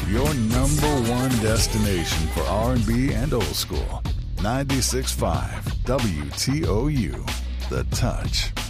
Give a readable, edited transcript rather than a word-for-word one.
your number one destination for R&B and old school. 96.5 WTOU, The Touch.